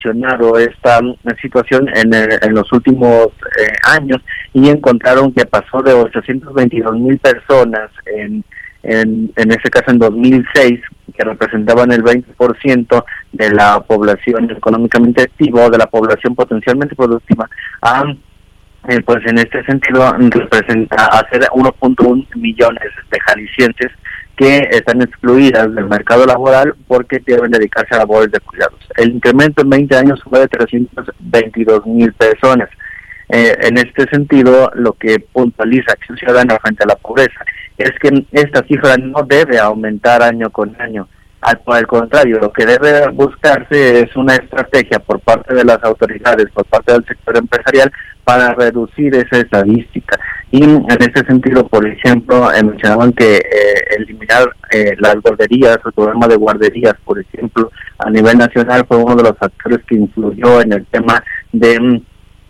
mencionado esta situación en los últimos años, y encontraron que pasó de 822,000 personas en este caso en 2006, que representaban el 20% de la población económicamente activa o de la población potencialmente productiva, pues en este sentido representa hacer 1.1 millones de jaliscienses que están excluidas del mercado laboral porque deben dedicarse a labores de cuidados. El incremento en 20 años fue de 322,000 personas. En este sentido, lo que puntualiza Acción Ciudadana frente a la pobreza es que esta cifra no debe aumentar año con año. Por el contrario, lo que debe buscarse es una estrategia por parte de las autoridades, por parte del sector empresarial, para reducir esa estadística. Y en este sentido, por ejemplo, mencionaban que eliminar las guarderías, el programa de guarderías, por ejemplo, a nivel nacional fue uno de los factores que influyó en el tema de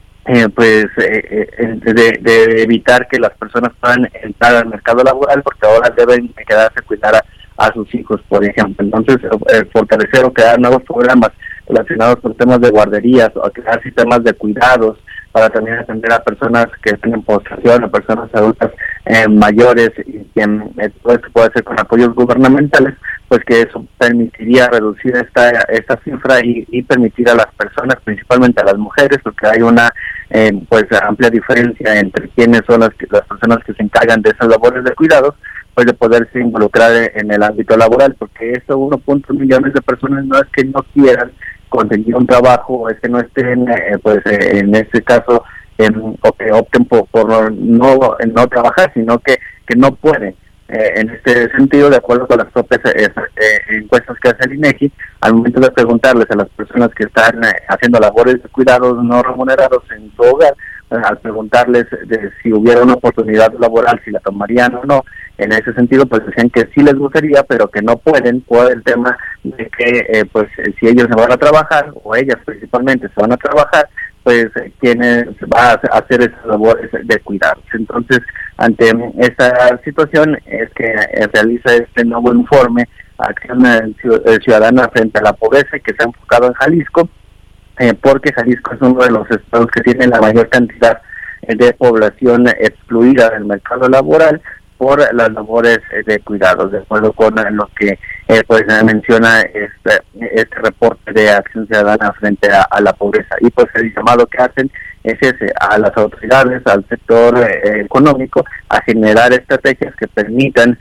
evitar que las personas puedan entrar al mercado laboral, porque ahora deben quedarse a cuidar a sus hijos, por ejemplo. Entonces, fortalecer o crear nuevos programas relacionados con temas de guarderías o crear sistemas de cuidados para también atender a personas que estén en postración, a personas adultas mayores, y que todo esto puede ser con apoyos gubernamentales, pues que eso permitiría reducir esta cifra y permitir a las personas, principalmente a las mujeres, porque hay una pues amplia diferencia entre quiénes son las personas que se encargan de esas labores de cuidados, pues de poderse involucrar en el ámbito laboral, porque estos 1.1 millones de personas no es que no quieran conseguir un trabajo, es que no estén, en este caso, o que opten por no trabajar, sino que no pueden. En este sentido, de acuerdo con las propias encuestas que hace el INEGI, al momento de preguntarles a las personas que están haciendo labores de cuidados no remunerados en su hogar, al preguntarles de si hubiera una oportunidad laboral, si la tomarían o no, en ese sentido, pues decían que sí les gustaría, pero que no pueden por el tema de que, si ellos se van a trabajar, o ellas principalmente se van a trabajar, pues quienes va a hacer esas labores de cuidados. Entonces, ante esta situación es que realiza este nuevo informe Acción Ciudadana frente a la pobreza, que se ha enfocado en Jalisco, porque Jalisco es uno de los estados que tiene la mayor cantidad de población excluida del mercado laboral por las labores de cuidados, de acuerdo con lo que menciona este reporte de Acción Ciudadana frente a la pobreza. Y pues el llamado que hacen es ese, a las autoridades, al sector económico, a generar estrategias que permitan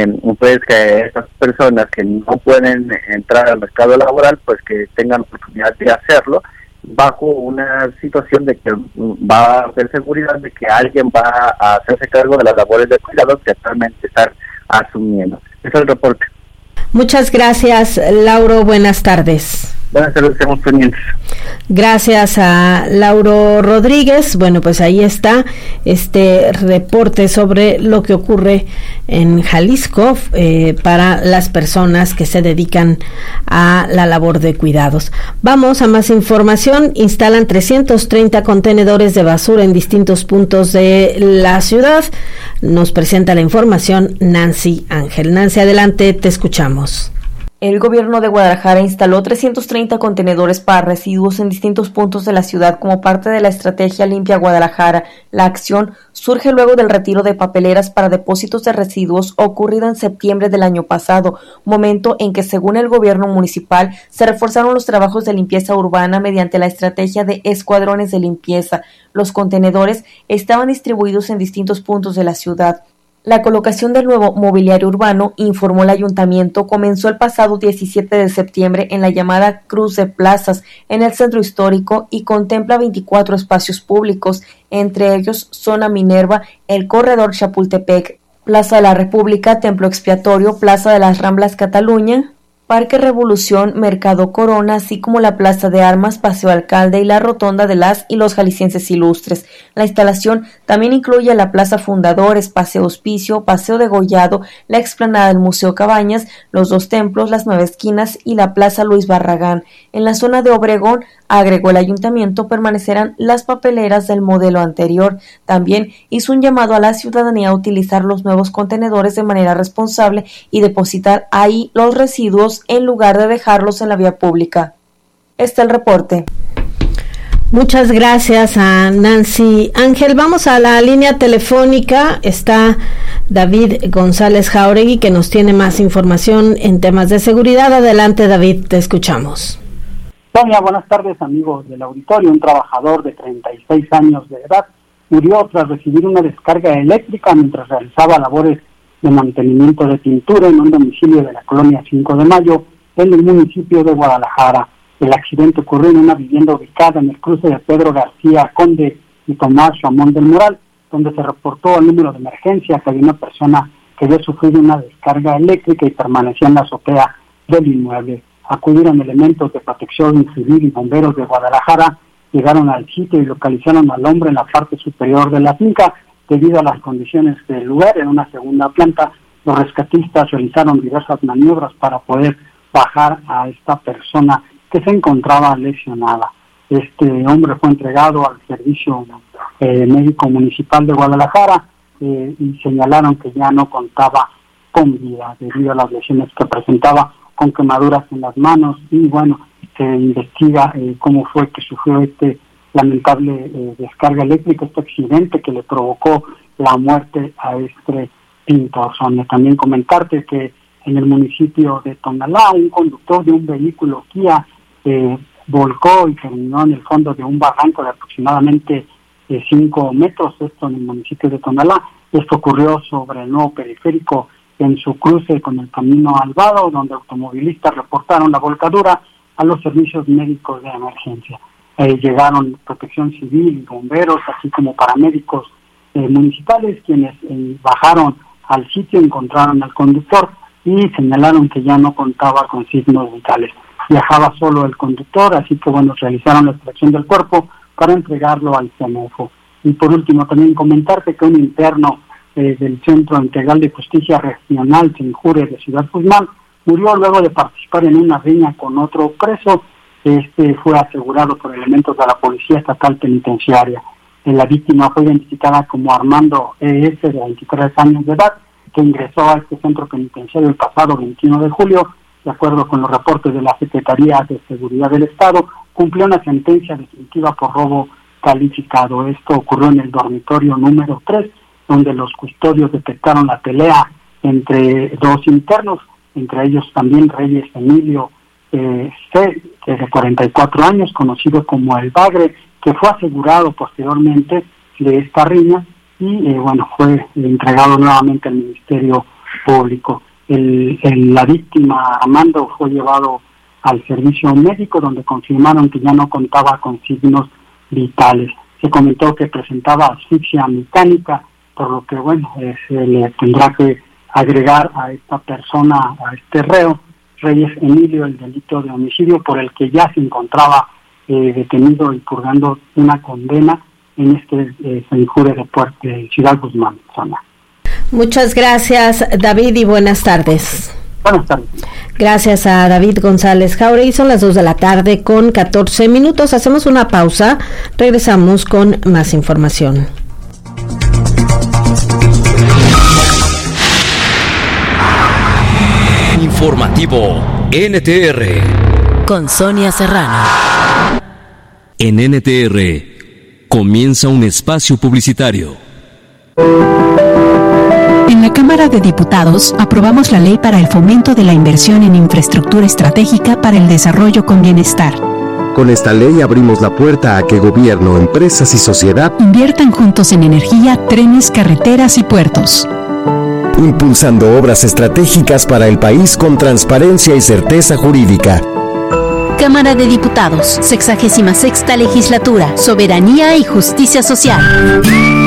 que estas personas que no pueden entrar al mercado laboral, pues que tengan oportunidad de hacerlo, bajo una situación de que va a haber seguridad de que alguien va a hacerse cargo de las labores de cuidado que actualmente están asumiendo. Ese es el reporte. Muchas gracias, Lauro. Buenas tardes. Buenas tardes, estamos pendientes. Gracias a Lauro Rodríguez. Bueno, pues ahí está este reporte sobre lo que ocurre en Jalisco para las personas que se dedican a la labor de cuidados. Vamos a más información. Instalan 330 contenedores de basura en distintos puntos de la ciudad. Nos presenta la información Nancy Ángel. Nancy, adelante, te escuchamos. El gobierno de Guadalajara instaló 330 contenedores para residuos en distintos puntos de la ciudad como parte de la estrategia Limpia Guadalajara. La acción surge luego del retiro de papeleras para depósitos de residuos ocurrido en septiembre del año pasado, momento en que, según el gobierno municipal, se reforzaron los trabajos de limpieza urbana mediante la estrategia de escuadrones de limpieza. Los contenedores estaban distribuidos en distintos puntos de la ciudad. La colocación del nuevo mobiliario urbano, informó el ayuntamiento, comenzó el pasado 17 de septiembre en la llamada Cruz de Plazas, en el centro histórico, y contempla 24 espacios públicos, entre ellos Zona Minerva, el Corredor Chapultepec, Plaza de la República, Templo Expiatorio, Plaza de las Ramblas Cataluña, Parque Revolución, Mercado Corona, así como la Plaza de Armas, Paseo Alcalde y la Rotonda de las y los Jaliscienses Ilustres. La instalación también incluye la Plaza Fundadores, Paseo Hospicio, Paseo Degollado, la explanada del Museo Cabañas, los dos templos, las 9 esquinas y la Plaza Luis Barragán. En la zona de Obregón, agregó el ayuntamiento, permanecerán las papeleras del modelo anterior. También hizo un llamado a la ciudadanía a utilizar los nuevos contenedores de manera responsable y depositar ahí los residuos en lugar de dejarlos en la vía pública. Este es el reporte. Muchas gracias a Nancy Ángel. Vamos a la línea telefónica. Está David González Jáuregui, que nos tiene más información en temas de seguridad. Adelante, David, te escuchamos. Sonia, buenas tardes, amigos del auditorio. Un trabajador de 36 años de edad murió tras recibir una descarga eléctrica mientras realizaba labores de mantenimiento de pintura en un domicilio de la colonia 5 de Mayo, en el municipio de Guadalajara. El accidente ocurrió en una vivienda ubicada en el cruce de Pedro García Conde y Tomás Ramón del Moral, donde se reportó al número de emergencia que había una persona que había sufrido una descarga eléctrica y permanecía en la azotea del inmueble. Acudieron elementos de protección civil y bomberos de Guadalajara, llegaron al sitio y localizaron al hombre en la parte superior de la finca. Debido a las condiciones del lugar, en una segunda planta, los rescatistas realizaron diversas maniobras para poder bajar a esta persona que se encontraba lesionada. Este hombre fue entregado al servicio médico municipal de Guadalajara y señalaron que ya no contaba con vida debido a las lesiones que presentaba, con quemaduras en las manos, y bueno, se investiga cómo fue que sufrió este lamentable descarga eléctrica, este accidente que le provocó la muerte a este pintor. Sonia, también comentarte que en el municipio de Tonalá, un conductor de un vehículo Kia volcó y terminó en el fondo de un barranco de aproximadamente 5 metros, esto en el municipio de Tonalá. Esto ocurrió sobre el nuevo periférico en su cruce con el camino Alvado, donde automovilistas reportaron la volcadura a los servicios médicos de emergencia. Llegaron protección civil y bomberos, así como paramédicos municipales, quienes bajaron al sitio, encontraron al conductor y señalaron que ya no contaba con signos vitales. Viajaba solo el conductor, así que bueno, realizaron la extracción del cuerpo para entregarlo al CEMEFO. Y por último, también comentarte que un interno del Centro Integral de Justicia Regional Senjure de Ciudad Guzmán murió luego de participar en una riña con otro preso. Este fue asegurado por elementos de la Policía Estatal Penitenciaria. La víctima fue identificada como Armando E.S., de 23 años de edad, que ingresó a este centro penitenciario el pasado 21 de julio. De acuerdo con los reportes de la Secretaría de Seguridad del Estado, cumplió una sentencia definitiva por robo calificado. Esto ocurrió en el dormitorio número 3, donde los custodios detectaron la pelea entre dos internos, entre ellos también Reyes Emilio C., de 44 años, conocido como El Bagre, que fue asegurado posteriormente de esta riña y bueno, fue entregado nuevamente al Ministerio Público. La víctima, Armando, fue llevado al servicio médico, donde confirmaron que ya no contaba con signos vitales. Se comentó que presentaba asfixia mecánica, por lo que bueno, se le tendrá que agregar a esta persona, a este reo, Reyes Emilio, el delito de homicidio por el que ya se encontraba detenido y purgando una condena en este Senjure de Ciudad Guzmán. Zona. Muchas gracias, David, y buenas tardes. Buenas tardes. Gracias a David González Jáuregui. Son las 2:14 p.m. Hacemos una pausa. Regresamos con más información. Informativo NTR con Sonia Serrano. En NTR comienza un espacio publicitario. En la Cámara de Diputados aprobamos la Ley para el Fomento de la Inversión en Infraestructura Estratégica para el Desarrollo con Bienestar. Con esta ley abrimos la puerta a que gobierno, empresas y sociedad inviertan juntos en energía, trenes, carreteras y puertos, impulsando obras estratégicas para el país con transparencia y certeza jurídica. Cámara de Diputados, 66ª Legislatura, Soberanía y Justicia Social.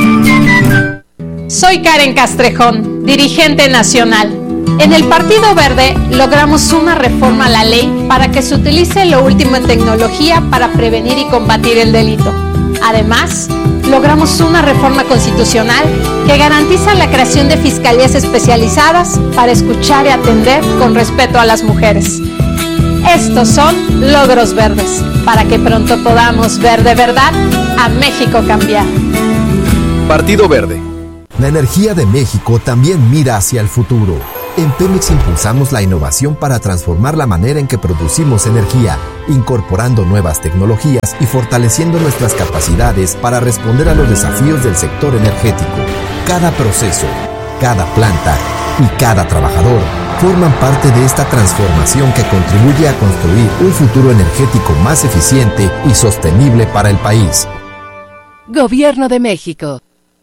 Soy Karen Castrejón, dirigente nacional. En el Partido Verde logramos una reforma a la ley para que se utilice lo último en tecnología para prevenir y combatir el delito. Además, logramos una reforma constitucional que garantiza la creación de fiscalías especializadas para escuchar y atender con respeto a las mujeres. Estos son logros verdes, para que pronto podamos ver de verdad a México cambiar. Partido Verde. La energía de México también mira hacia el futuro. En Pemex impulsamos la innovación para transformar la manera en que producimos energía, incorporando nuevas tecnologías y fortaleciendo nuestras capacidades para responder a los desafíos del sector energético. Cada proceso, cada planta y cada trabajador forman parte de esta transformación que contribuye a construir un futuro energético más eficiente y sostenible para el país. Gobierno de México.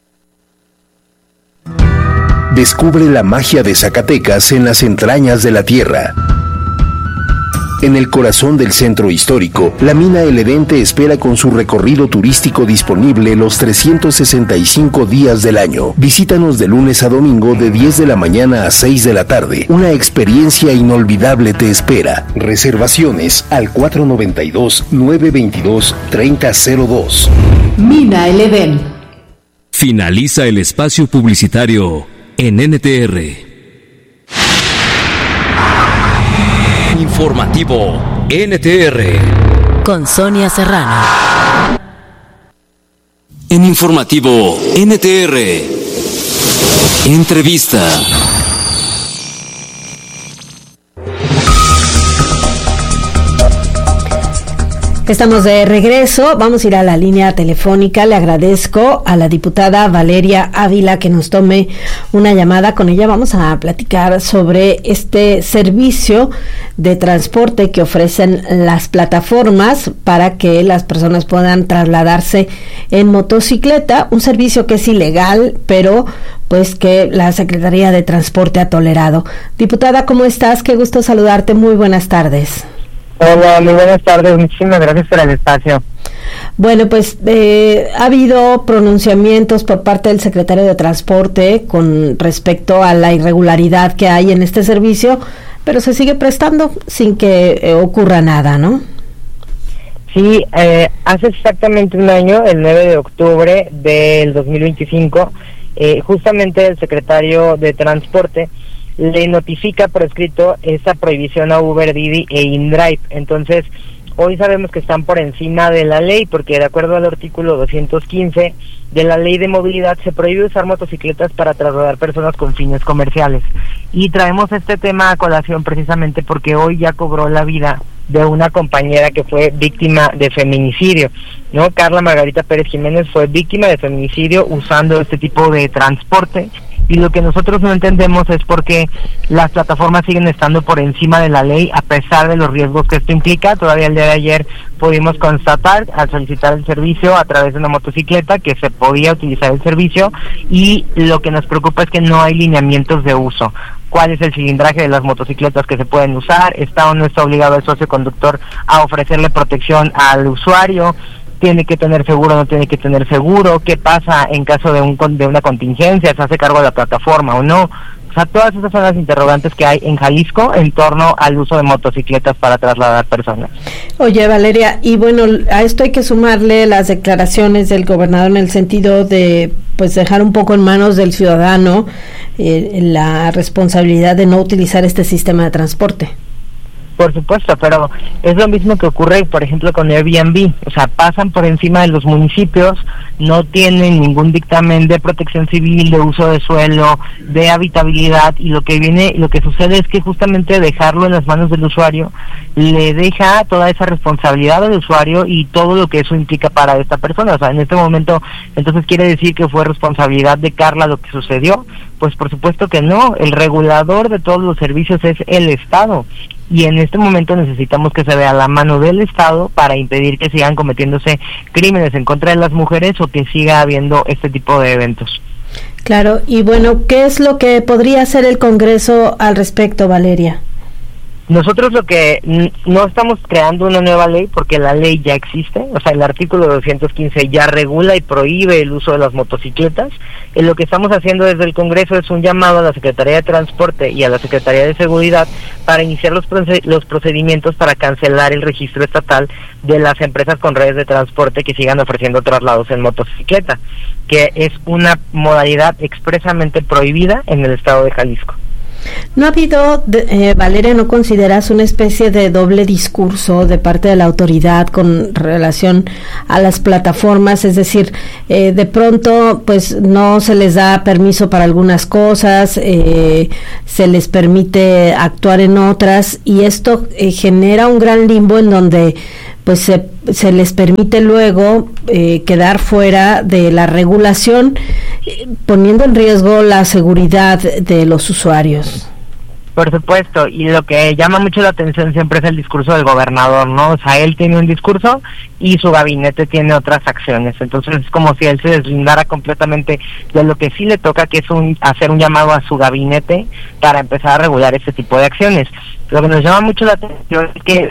Descubre la magia de Zacatecas en las entrañas de la tierra. En el corazón del centro histórico, la mina El Edén te espera con su recorrido turístico disponible los 365 días del año. Visítanos de lunes a domingo de 10 de la mañana a 6 de la tarde. Una experiencia inolvidable te espera. Reservaciones al 492-922-3002. Mina El Edén. Finaliza el espacio publicitario en NTR. Informativo NTR con Sonia Serrano. En Informativo NTR, entrevista. Estamos de regreso, vamos a ir a la línea telefónica. Le agradezco a la diputada Valeria Ávila que nos tome una llamada. Con ella vamos a platicar sobre este servicio de transporte que ofrecen las plataformas para que las personas puedan trasladarse en motocicleta, un servicio que es ilegal, pero pues que la Secretaría de Transporte ha tolerado. Diputada, ¿cómo estás? Qué gusto saludarte, muy buenas tardes. Hola, muy buenas tardes, muchísimas gracias por el espacio. Bueno, pues ha habido pronunciamientos por parte del secretario de Transporte con respecto a la irregularidad que hay en este servicio, pero se sigue prestando sin que ocurra nada, ¿no? Sí, hace exactamente un año, el 9 de octubre del 2025, justamente el secretario de Transporte le notifica por escrito esa prohibición a Uber, Didi e InDrive. Entonces, hoy sabemos que están por encima de la ley, porque de acuerdo al artículo 215 de la Ley de Movilidad se prohíbe usar motocicletas para trasladar personas con fines comerciales. Y traemos este tema a colación precisamente porque hoy ya cobró la vida de una compañera que fue víctima de feminicidio, ¿no? Carla Margarita Pérez Jiménez fue víctima de feminicidio usando este tipo de transporte. Y lo que nosotros no entendemos es por qué las plataformas siguen estando por encima de la ley a pesar de los riesgos que esto implica. Todavía el día de ayer pudimos constatar al solicitar el servicio a través de una motocicleta que se podía utilizar el servicio, y lo que nos preocupa es que no hay lineamientos de uso. ¿Cuál es el cilindraje de las motocicletas que se pueden usar? ¿Está o no está obligado el socio conductor a ofrecerle protección al usuario? ¿Tiene que tener seguro o no tiene que tener seguro? ¿Qué pasa en caso de una contingencia? ¿Se hace cargo de la plataforma o no? O sea, todas esas son las interrogantes que hay en Jalisco en torno al uso de motocicletas para trasladar personas. Oye, Valeria, y bueno, a esto hay que sumarle las declaraciones del gobernador en el sentido de pues dejar un poco en manos del ciudadano la responsabilidad de no utilizar este sistema de transporte. Por supuesto, pero es lo mismo que ocurre, por ejemplo, con Airbnb. O sea, pasan por encima de los municipios, no tienen ningún dictamen de protección civil, de uso de suelo, de habitabilidad, y lo que sucede es que justamente dejarlo en las manos del usuario le deja toda esa responsabilidad al usuario y todo lo que eso implica para esta persona. O sea, en este momento, entonces quiere decir que fue responsabilidad de Carla lo que sucedió. Pues por supuesto que no, el regulador de todos los servicios es el Estado. Y en este momento necesitamos que se vea la mano del Estado para impedir que sigan cometiéndose crímenes en contra de las mujeres o que siga habiendo este tipo de eventos. Claro, y bueno, ¿qué es lo que podría hacer el Congreso al respecto, Valeria? Nosotros lo que no estamos creando una nueva ley porque la ley ya existe, o sea, el artículo 215 ya regula y prohíbe el uso de las motocicletas. Lo que estamos haciendo desde el Congreso es un llamado a la Secretaría de Transporte y a la Secretaría de Seguridad para iniciar los procedimientos para cancelar el registro estatal de las empresas con redes de transporte que sigan ofreciendo traslados en motocicleta, que es una modalidad expresamente prohibida en el estado de Jalisco. ¿No ha habido, Valeria, no consideras una especie de doble discurso de parte de la autoridad con relación a las plataformas? Es decir, de pronto pues no se les da permiso para algunas cosas, se les permite actuar en otras, y esto genera un gran limbo en donde pues se les permite luego quedar fuera de la regulación, poniendo en riesgo la seguridad de los usuarios. Por supuesto, y lo que llama mucho la atención siempre es el discurso del gobernador, ¿no? O sea, él tiene un discurso y su gabinete tiene otras acciones, entonces es como si él se deslindara completamente de lo que sí le toca, que es hacer un llamado a su gabinete para empezar a regular este tipo de acciones. Lo que nos llama mucho la atención es que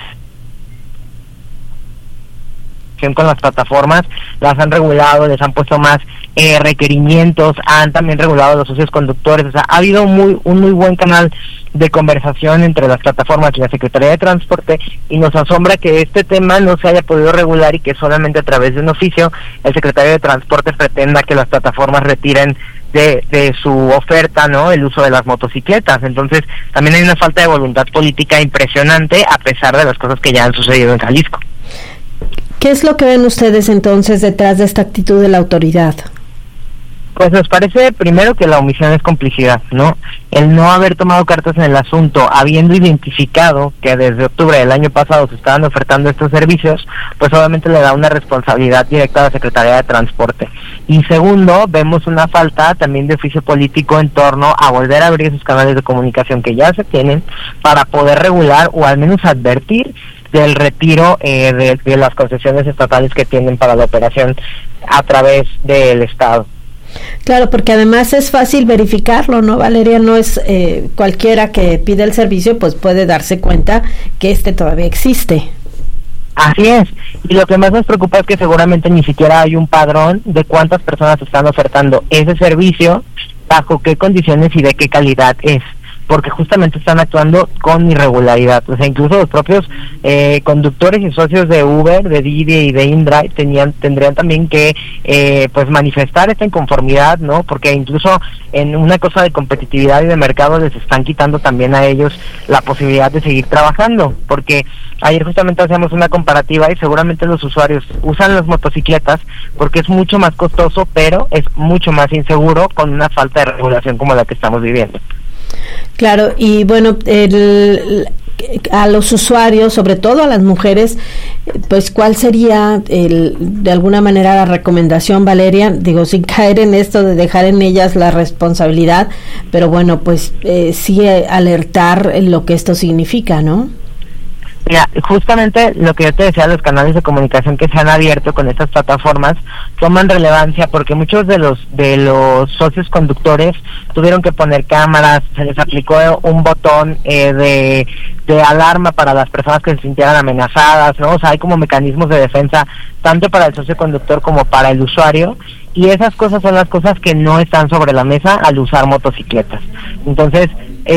con las plataformas las han regulado, les han puesto más requerimientos, han también regulado a los socios conductores, o sea, ha habido un muy buen canal de conversación entre las plataformas y la Secretaría de Transporte, y nos asombra que este tema no se haya podido regular y que solamente a través de un oficio el Secretario de Transporte pretenda que las plataformas retiren de su oferta, ¿no?, el uso de las motocicletas. Entonces también hay una falta de voluntad política impresionante a pesar de las cosas que ya han sucedido en Jalisco. ¿Qué es lo que ven ustedes entonces detrás de esta actitud de la autoridad? Pues nos parece primero que la omisión es complicidad, ¿no? El no haber tomado cartas en el asunto, habiendo identificado que desde octubre del año pasado se estaban ofertando estos servicios, pues obviamente le da una responsabilidad directa a la Secretaría de Transporte. Y segundo, vemos una falta también de oficio político en torno a volver a abrir esos canales de comunicación que ya se tienen para poder regular o al menos advertir del retiro de las concesiones estatales que tienen para la operación a través del Estado. Claro, porque además es fácil verificarlo, ¿no, Valeria? No es cualquiera que pide el servicio, pues puede darse cuenta que todavía existe. Así es, y lo que más nos preocupa es que seguramente ni siquiera hay un padrón de cuántas personas están ofertando ese servicio, bajo qué condiciones y de qué calidad es, porque justamente están actuando con irregularidad. O sea, incluso los propios conductores y socios de Uber, de Didi y de InDrive tendrían también que pues manifestar esta inconformidad, ¿no? Porque incluso en una cosa de competitividad y de mercado les están quitando también a ellos la posibilidad de seguir trabajando, porque ayer justamente hacíamos una comparativa y seguramente los usuarios usan las motocicletas porque es mucho más costoso, pero es mucho más inseguro con una falta de regulación como la que estamos viviendo. Claro, y bueno, a los usuarios, sobre todo a las mujeres, pues ¿cuál sería de alguna manera la recomendación, Valeria? Digo, sin caer en esto de dejar en ellas la responsabilidad, pero bueno, pues sí alertar en lo que esto significa, ¿no? Mira, justamente lo que yo te decía, los canales de comunicación que se han abierto con estas plataformas toman relevancia porque muchos de los socios conductores tuvieron que poner cámaras, se les aplicó un botón de alarma para las personas que se sintieran amenazadas, ¿no? O sea, hay como mecanismos de defensa tanto para el socio conductor como para el usuario, y esas cosas son las cosas que no están sobre la mesa al usar motocicletas. Entonces,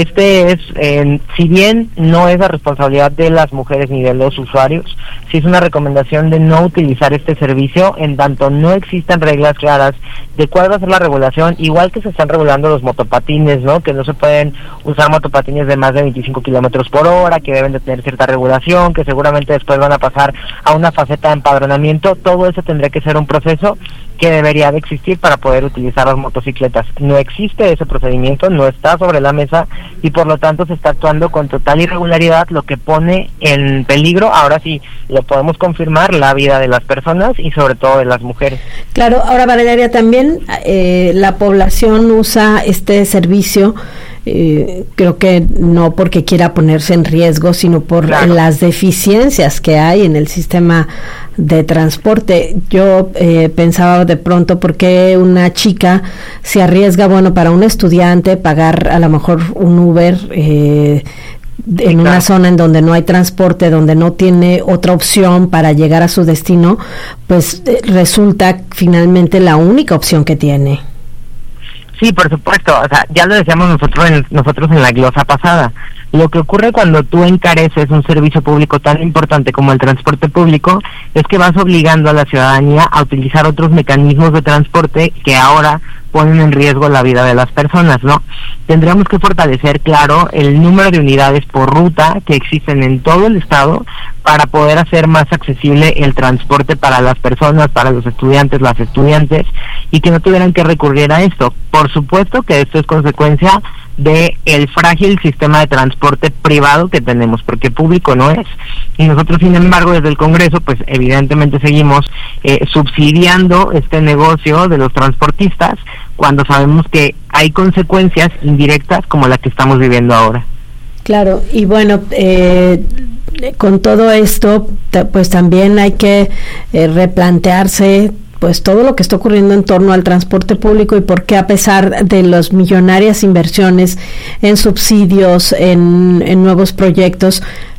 si bien no es la responsabilidad de las mujeres ni de los usuarios, sí es una recomendación de no utilizar este servicio en tanto no existan reglas claras de cuál va a ser la regulación, igual que se están regulando los motopatines, ¿no? Que no se pueden usar motopatines de más de 25 kilómetros por hora, que deben de tener cierta regulación, que seguramente después van a pasar a una faceta de empadronamiento. Todo eso tendría que ser un proceso que debería de existir para poder utilizar las motocicletas. No existe ese procedimiento, no está sobre la mesa, y por lo tanto se está actuando con total irregularidad, lo que pone en peligro, ahora sí lo podemos confirmar, la vida de las personas y sobre todo de las mujeres. Claro, ahora Valeria, también la población usa este servicio, creo que no porque quiera ponerse en riesgo, sino por las deficiencias que hay en el sistema de transporte. Yo pensaba de pronto, ¿por qué una chica se arriesga, bueno, para un estudiante pagar a lo mejor un Uber en una zona en donde no hay transporte, donde no tiene otra opción para llegar a su destino? Pues resulta finalmente la única opción que tiene. Sí, por supuesto, o sea, ya lo decíamos nosotros en la glosa pasada. Lo que ocurre cuando tú encareces un servicio público tan importante como el transporte público es que vas obligando a la ciudadanía a utilizar otros mecanismos de transporte que ahora ponen en riesgo la vida de las personas, ¿no? Tendríamos que fortalecer, claro, el número de unidades por ruta que existen en todo el estado para poder hacer más accesible el transporte para las personas, para los estudiantes, las estudiantes, y que no tuvieran que recurrir a esto. Por supuesto que esto es consecuencia de el frágil sistema de transporte privado que tenemos, porque público no es. Y nosotros, sin embargo, desde el Congreso, pues evidentemente seguimos subsidiando este negocio de los transportistas, cuando sabemos que hay consecuencias indirectas como la que estamos viviendo ahora. Claro, y bueno, con todo esto, pues también hay que replantearse pues todo lo que está ocurriendo en torno al transporte público y por qué, a pesar de las millonarias inversiones en subsidios, en nuevos proyectos,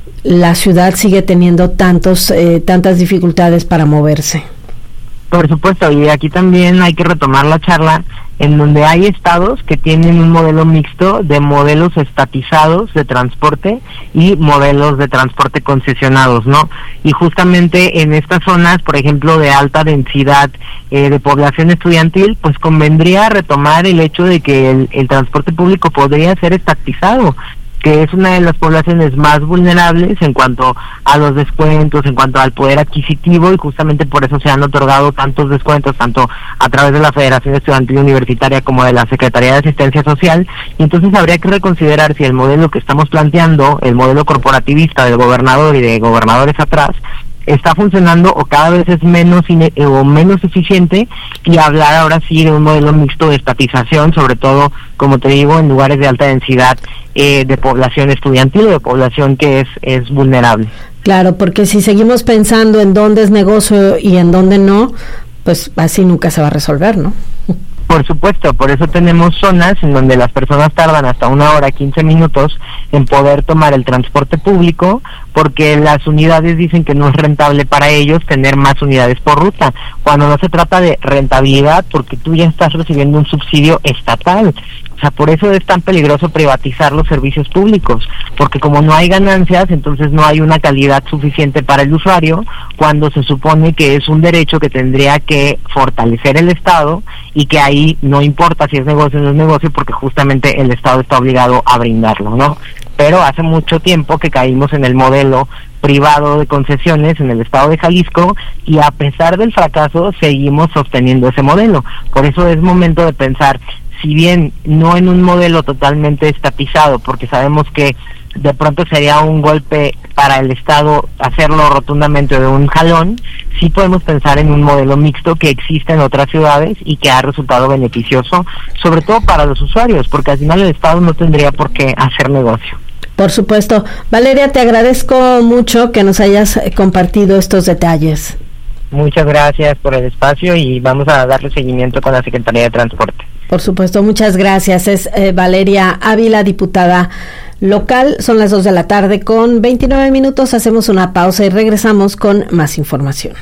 la ciudad sigue teniendo tantas dificultades para moverse. Por supuesto, y aquí también hay que retomar la charla en donde hay estados que tienen un modelo mixto de modelos estatizados de transporte y modelos de transporte concesionados, ¿no? Y justamente en estas zonas, por ejemplo, de alta densidad de población estudiantil, pues convendría retomar el hecho de que el transporte público podría ser estatizado, que es una de las poblaciones más vulnerables en cuanto a los descuentos, en cuanto al poder adquisitivo, y justamente por eso se han otorgado tantos descuentos, tanto a través de la Federación Estudiantil Universitaria como de la Secretaría de Asistencia Social. Y entonces habría que reconsiderar si el modelo que estamos planteando, el modelo corporativista del gobernador y de gobernadores atrás, está funcionando o cada vez es menos eficiente, y hablar ahora sí de un modelo mixto de estatización, sobre todo, como te digo, en lugares de alta densidad de población estudiantil o de población que es vulnerable. Claro, porque si seguimos pensando en dónde es negocio y en dónde no, pues así nunca se va a resolver, ¿no? Por supuesto, por eso tenemos zonas en donde las personas tardan hasta 1 hora, 15 minutos en poder tomar el transporte público, porque las unidades dicen que no es rentable para ellos tener más unidades por ruta, cuando no se trata de rentabilidad, porque tú ya estás recibiendo un subsidio estatal. O sea, por eso es tan peligroso privatizar los servicios públicos, porque como no hay ganancias, entonces no hay una calidad suficiente para el usuario, cuando se supone que es un derecho que tendría que fortalecer el Estado, y que ahí no importa si es negocio o no es negocio, porque justamente el Estado está obligado a brindarlo, ¿no? Pero hace mucho tiempo que caímos en el modelo privado de concesiones en el estado de Jalisco, y a pesar del fracaso seguimos sosteniendo ese modelo. Por eso es momento de pensar, si bien no en un modelo totalmente estatizado, porque sabemos que de pronto sería un golpe para el Estado hacerlo rotundamente de un jalón, sí podemos pensar en un modelo mixto que existe en otras ciudades y que ha resultado beneficioso, sobre todo para los usuarios, porque al final el Estado no tendría por qué hacer negocio. Por supuesto. Valeria, te agradezco mucho que nos hayas compartido estos detalles. Muchas gracias por el espacio y vamos a darle seguimiento con la Secretaría de Transporte. Por supuesto, muchas gracias. Es Valeria Ávila, diputada local. Son las 2 de la tarde con 29 minutos. Hacemos una pausa y regresamos con más información.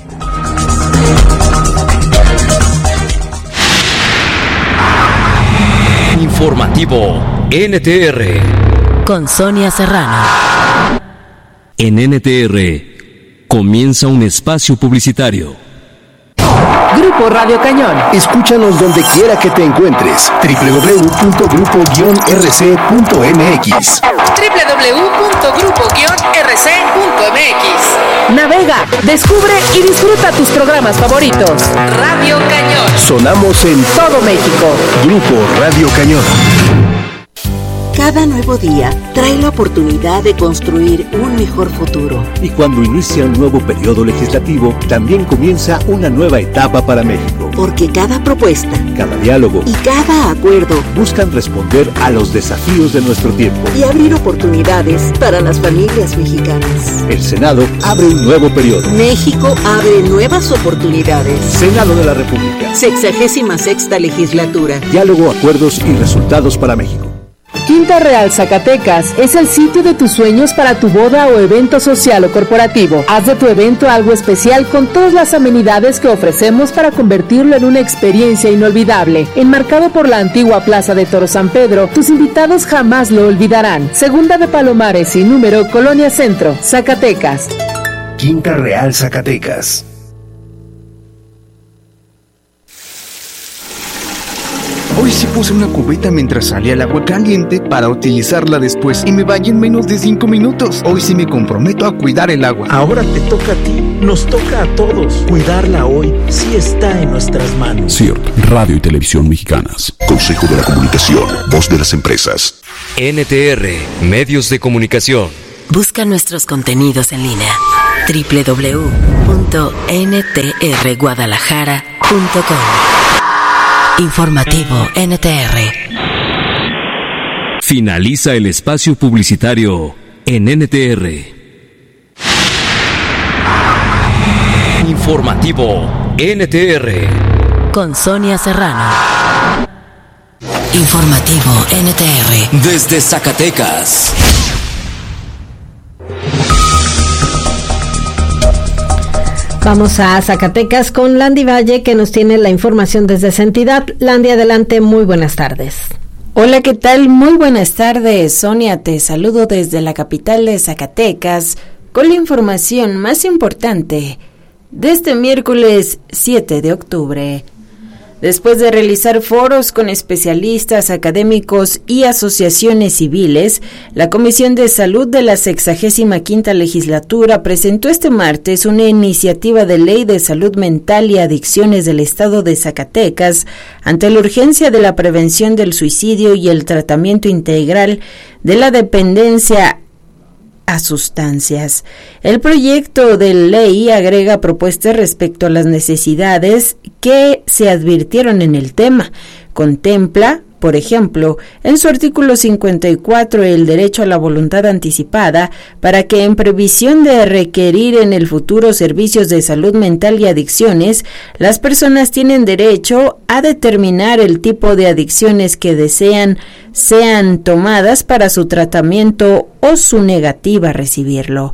Informativo NTR con Sonia Serrano. En NTR comienza un espacio publicitario. Grupo Radio Cañón. Escúchanos donde quiera que te encuentres. www.grupo-rc.mx. www.grupo-rc.mx. Navega, descubre y disfruta tus programas favoritos. Radio Cañón. Sonamos en todo México. Grupo Radio Cañón. Cada nuevo día trae la oportunidad de construir un mejor futuro. Y cuando inicia un nuevo periodo legislativo, también comienza una nueva etapa para México. Porque cada propuesta, cada diálogo y cada acuerdo buscan responder a los desafíos de nuestro tiempo y abrir oportunidades para las familias mexicanas. El Senado abre un nuevo periodo. México abre nuevas oportunidades. Senado de la República. 66ª legislatura. Diálogo, acuerdos y resultados para México. Quinta Real Zacatecas es el sitio de tus sueños para tu boda o evento social o corporativo. Haz de tu evento algo especial con todas las amenidades que ofrecemos para convertirlo en una experiencia inolvidable. Enmarcado por la antigua Plaza de Toro San Pedro, tus invitados jamás lo olvidarán. Segunda de Palomares y número Colonia Centro, Zacatecas. Quinta Real Zacatecas. Hoy sí puse una cubeta mientras salía el agua caliente para utilizarla después y me bañé en menos de 5 minutos. Hoy sí me comprometo a cuidar el agua. Ahora te toca a ti, nos toca a todos. Cuidarla hoy sí está en nuestras manos. CIRT, Radio y Televisión Mexicanas. Consejo de la Comunicación, voz de las empresas. NTR, Medios de Comunicación. Busca nuestros contenidos en línea. www.ntrguadalajara.com. Informativo NTR. Finaliza el espacio publicitario en NTR. Informativo NTR. Con Sonia Serrano. Informativo NTR. Desde Zacatecas. Vamos a Zacatecas con Landy Valle, que nos tiene la información desde esa entidad. Landy, adelante, muy buenas tardes. Hola, ¿qué tal? Muy buenas tardes, Sonia, te saludo desde la capital de Zacatecas con la información más importante de este miércoles 7 de octubre. Después de realizar foros con especialistas, académicos y asociaciones civiles, la Comisión de Salud de la 65ª Legislatura presentó este martes una iniciativa de ley de salud mental y adicciones del Estado de Zacatecas ante la urgencia de la prevención del suicidio y el tratamiento integral de la dependencia a sustancias. El proyecto de ley agrega propuestas respecto a las necesidades que se advirtieron en el tema. Contempla, por ejemplo, en su artículo 54 el derecho a la voluntad anticipada para que en previsión de requerir en el futuro servicios de salud mental y adicciones, las personas tienen derecho a determinar el tipo de adicciones que desean sean tomadas para su tratamiento o su negativa a recibirlo.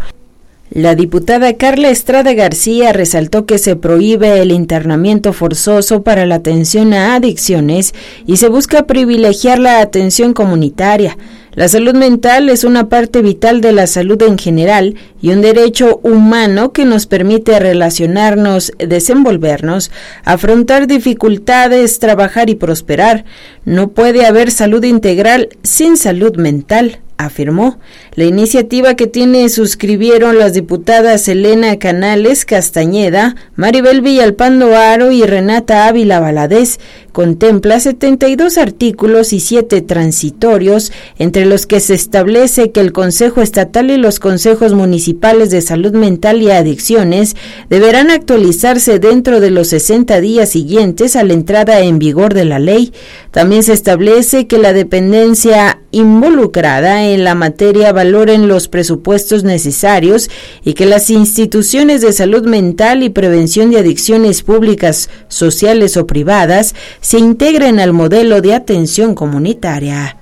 La diputada Carla Estrada García resaltó que se prohíbe el internamiento forzoso para la atención a adicciones y se busca privilegiar la atención comunitaria. La salud mental es una parte vital de la salud en general y un derecho humano que nos permite relacionarnos, desenvolvernos, afrontar dificultades, trabajar y prosperar. No puede haber salud integral sin salud mental, afirmó. La iniciativa, que suscribieron las diputadas Elena Canales Castañeda, Maribel Villalpando Aro y Renata Ávila Valadez, contempla 72 artículos y 7 transitorios, entre los que se establece que el Consejo Estatal y los consejos municipales de salud mental y adicciones deberán actualizarse dentro de los 60 días siguientes a la entrada en vigor de la ley. También se establece que la dependencia involucrada en la materia valoren los presupuestos necesarios y que las instituciones de salud mental y prevención de adicciones públicas, sociales o privadas se integren al modelo de atención comunitaria.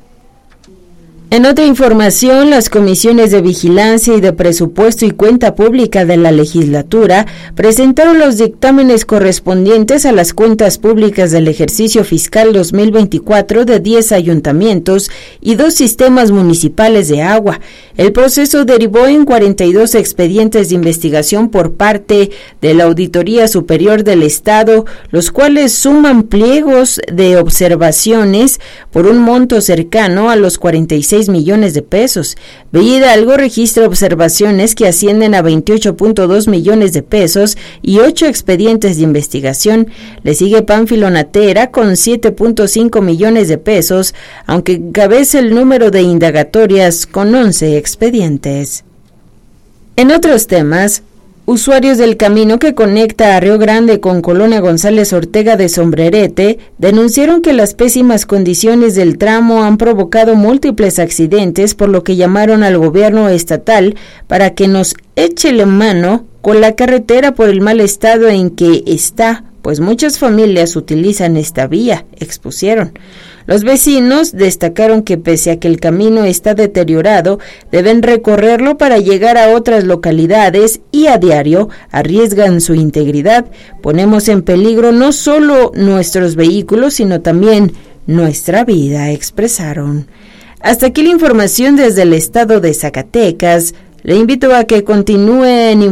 En otra información, las comisiones de vigilancia y de presupuesto y cuenta pública de la legislatura presentaron los dictámenes correspondientes a las cuentas públicas del ejercicio fiscal 2024 de 10 ayuntamientos y 2 sistemas municipales de agua. El proceso derivó en 42 expedientes de investigación por parte de la Auditoría Superior del Estado, los cuales suman pliegos de observaciones por un monto cercano a los 46 millones de pesos. Bella Hidalgo registra observaciones que ascienden a 28.2 millones de pesos y 8 expedientes de investigación. Le sigue Pánfilo Natera con 7.5 millones de pesos, aunque encabeza el número de indagatorias con 11 expedientes. En otros temas, usuarios del camino que conecta a Río Grande con Colonia González Ortega de Sombrerete denunciaron que las pésimas condiciones del tramo han provocado múltiples accidentes, por lo que llamaron al gobierno estatal para que nos eche la mano con la carretera por el mal estado en que está, pues muchas familias utilizan esta vía, expusieron. Los vecinos destacaron que pese a que el camino está deteriorado, deben recorrerlo para llegar a otras localidades y a diario arriesgan su integridad. Ponemos en peligro no solo nuestros vehículos, sino también nuestra vida, expresaron. Hasta aquí la información desde el estado de Zacatecas. Le invito a que continúe en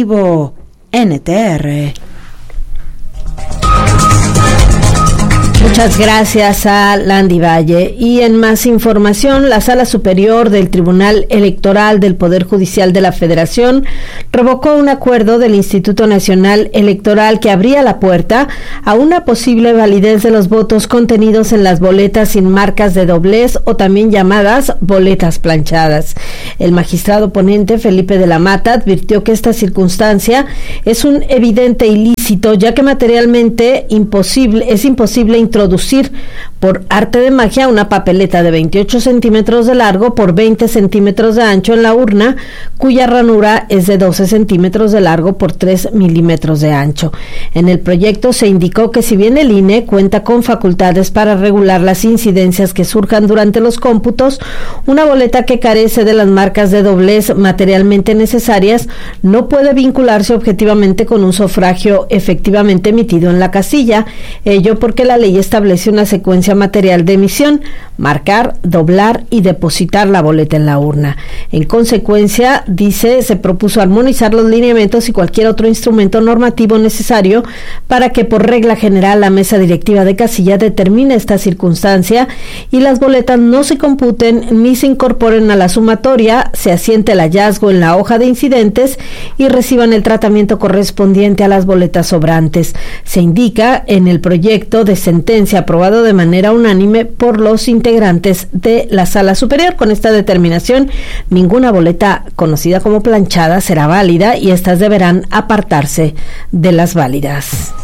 Informativo NTR. Muchas gracias a Landy Valle. Y en más información, la Sala Superior del Tribunal Electoral del Poder Judicial de la Federación revocó un acuerdo del Instituto Nacional Electoral que abría la puerta a una posible validez de los votos contenidos en las boletas sin marcas de doblez o también llamadas boletas planchadas. El magistrado ponente Felipe de la Mata advirtió que esta circunstancia es un evidente ilícito, ya que materialmente es imposible introducir por arte de magia una papeleta de 28 centímetros de largo por 20 centímetros de ancho en la urna, cuya ranura es de 12 centímetros de largo por 3 milímetros de ancho. En el proyecto se indicó que si bien el INE cuenta con facultades para regular las incidencias que surjan durante los cómputos, una boleta que carece de las marcas de doblez materialmente necesarias no puede vincularse objetivamente con un sufragio efectivamente emitido en la casilla, ello porque la ley establece una secuencia material de emisión: marcar, doblar y depositar la boleta en la urna. En consecuencia, dice, se propuso armonizar los lineamientos y cualquier otro instrumento normativo necesario para que por regla general la mesa directiva de casilla determine esta circunstancia y las boletas no se computen ni se incorporen a la sumatoria, se asiente el hallazgo en la hoja de incidentes y reciban el tratamiento correspondiente a las boletas sobrantes. Se indica en el proyecto de sentencia aprobado de manera unánime por los integrantes de la Sala Superior. Con esta determinación, ninguna boleta conocida como planchada será válida y estas deberán apartarse de las válidas.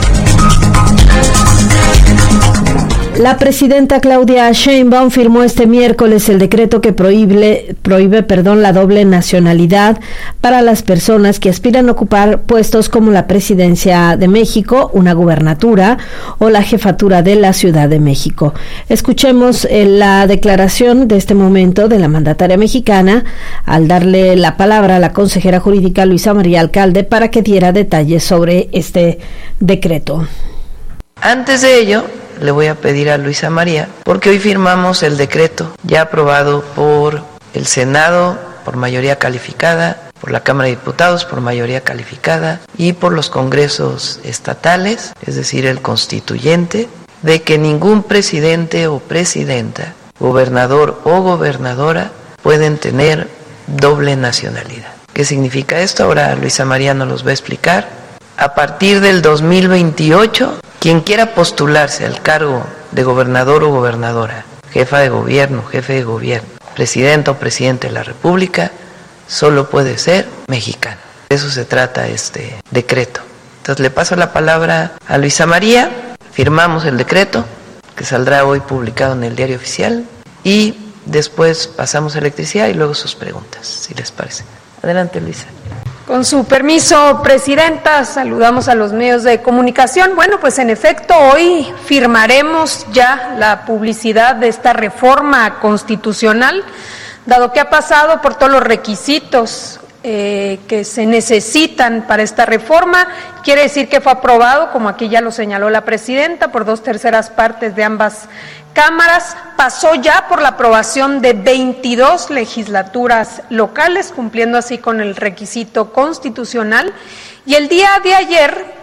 La presidenta Claudia Sheinbaum firmó este miércoles el decreto que prohíbe la doble nacionalidad para las personas que aspiran a ocupar puestos como la presidencia de México, una gubernatura o la jefatura de la Ciudad de México. Escuchemos la declaración de este momento de la mandataria mexicana al darle la palabra a la consejera jurídica Luisa María Alcalde para que diera detalles sobre este decreto. Antes de ello, le voy a pedir a Luisa María, porque hoy firmamos el decreto ya aprobado por el Senado por mayoría calificada, por la Cámara de Diputados por mayoría calificada y por los congresos estatales, es decir, el constituyente, de que ningún presidente o presidenta, gobernador o gobernadora pueden tener doble nacionalidad. ¿Qué significa esto? Ahora Luisa María nos los va a explicar. A partir del 2028, quien quiera postularse al cargo de gobernador o gobernadora, jefa de gobierno, jefe de gobierno, presidenta o presidente de la República, solo puede ser mexicano. De eso se trata este decreto. Entonces le paso la palabra a Luisa María, firmamos el decreto, que saldrá hoy publicado en el Diario Oficial, y después pasamos a electricidad y luego sus preguntas, si les parece. Adelante, Luisa. Con su permiso, presidenta, saludamos a los medios de comunicación. Bueno, pues en efecto, hoy firmaremos ya la publicidad de esta reforma constitucional, dado que ha pasado por todos los requisitos que se necesitan para esta reforma. Quiere decir que fue aprobado, como aquí ya lo señaló la presidenta, por 2/3 partes de ambas cámaras. Pasó ya por la aprobación de 22 legislaturas locales, cumpliendo así con el requisito constitucional. Y el día de ayer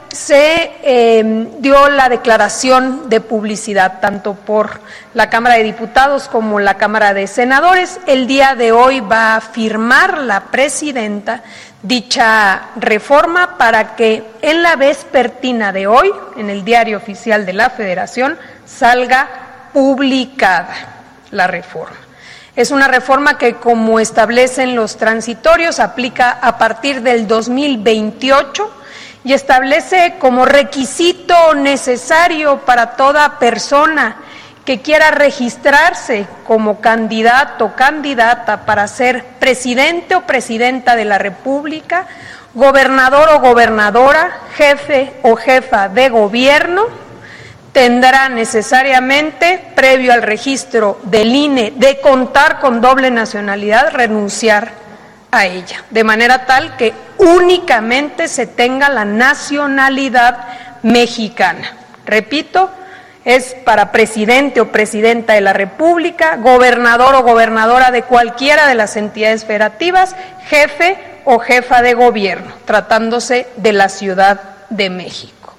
se dio la declaración de publicidad, tanto por la Cámara de Diputados como la Cámara de Senadores. El día de hoy va a firmar la presidenta dicha reforma para que en la vespertina de hoy, en el Diario Oficial de la Federación, salga publicada la reforma. Es una reforma que, como establecen los transitorios, aplica a partir del 2028 y establece como requisito necesario para toda persona que quiera registrarse como candidato o candidata para ser presidente o presidenta de la República, gobernador o gobernadora, jefe o jefa de gobierno, tendrá necesariamente, previo al registro del INE de contar con doble nacionalidad, renunciar a ella, de manera tal que únicamente se tenga la nacionalidad mexicana. Repito, es para presidente o presidenta de la República, gobernador o gobernadora de cualquiera de las entidades federativas, jefe o jefa de gobierno, tratándose de la Ciudad de México.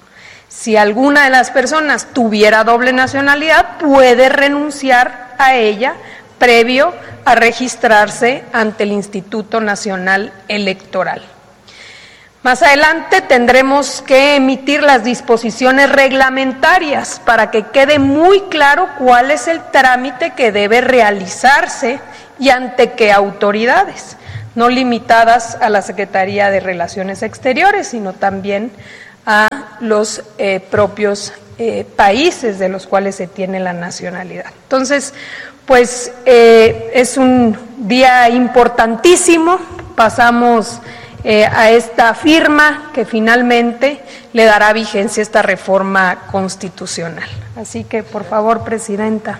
Si alguna de las personas tuviera doble nacionalidad, puede renunciar a ella previo a registrarse ante el Instituto Nacional Electoral. Más adelante tendremos que emitir las disposiciones reglamentarias para que quede muy claro cuál es el trámite que debe realizarse y ante qué autoridades, no limitadas a la Secretaría de Relaciones Exteriores, sino también a los propios países de los cuales se tiene la nacionalidad. Entonces, pues es un día importantísimo, pasamos a esta firma que finalmente le dará vigencia a esta reforma constitucional. Así que, por favor, Presidenta.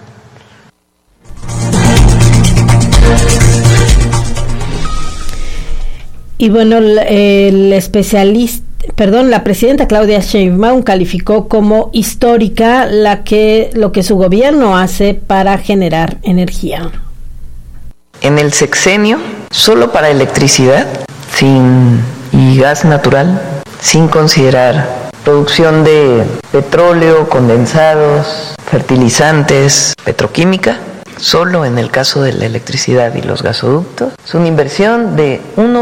Y bueno, la presidenta Claudia Sheinbaum calificó como histórica lo que su gobierno hace para generar energía. En el sexenio, solo para electricidad y gas natural, sin considerar producción de petróleo, condensados, fertilizantes, petroquímica, solo en el caso de la electricidad y los gasoductos, es una inversión de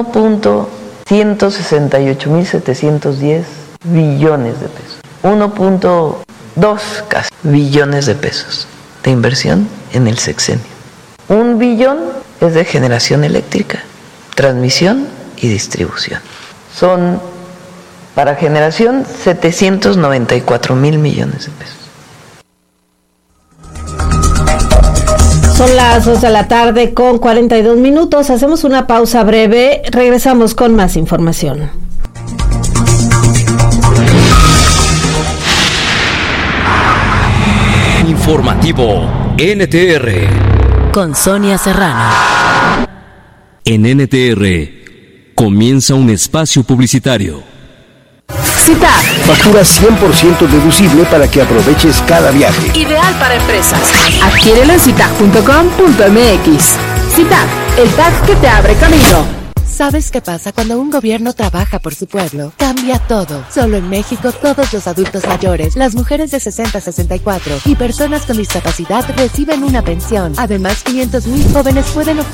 1.168.710 billones de pesos. 1.2 casi billones de pesos de inversión en el sexenio. 1 billón es de generación eléctrica, transmisión y distribución. Son para generación 794,000 millones de pesos. Son las 2 de la tarde con 42 minutos. Hacemos una pausa breve. Regresamos con más información. Informativo NTR. Con Sonia Serrano. En NTR comienza un espacio publicitario. CITAC. Factura 100% deducible para que aproveches cada viaje. Ideal para empresas. Adquiérelo en citac.com.mx. CITAC, el tag que te abre camino. ¿Sabes qué pasa cuando un gobierno trabaja por su pueblo? Cambia todo. Solo en México, todos los adultos mayores, las mujeres de 60 a 64 y personas con discapacidad reciben una pensión. Además, 500,000 jóvenes pueden obtener